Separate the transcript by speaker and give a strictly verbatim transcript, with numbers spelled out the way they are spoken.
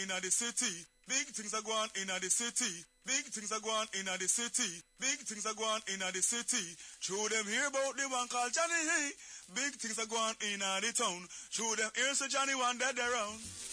Speaker 1: inna the city. Big things are going inna the city. Big things are going inna the city. Big things are going inna the city. Show them hear about the one called Johnny. Big things are going inna the town. Show them hear so Johnny one dead around.